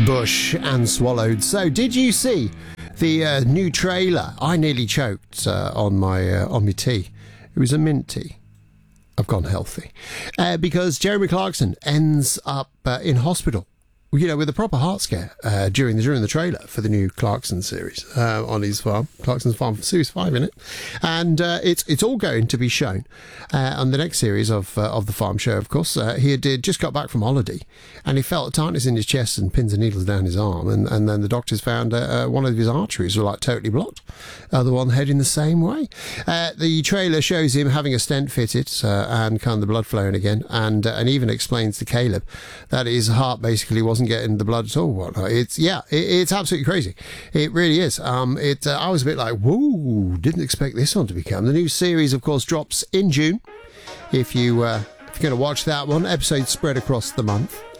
Bush and Swallowed. So, did you see the new trailer? I nearly choked on my tea. It was a mint tea. I've gone healthy. Because Jeremy Clarkson ends up in hospital, you know, with a proper heart scare during the trailer for the new Clarkson series on his farm, Clarkson's Farm, Series 5 in it. And it's all going to be shown on the next series of the Farm Show, of course. He had just got back from holiday and he felt a tightness in his chest and pins and needles down his arm. And then the doctors found one of his arteries were like totally blocked, the one heading the same way. The trailer shows him having a stent fitted and kind of the blood flowing again, and even explains to Caleb that his heart basically wasn't getting the blood at all. It's absolutely crazy. It really is. I was a bit like, whoa, didn't expect this one to become. The new series, of course, drops in June. If you're going to watch that one, episodes spread across the month.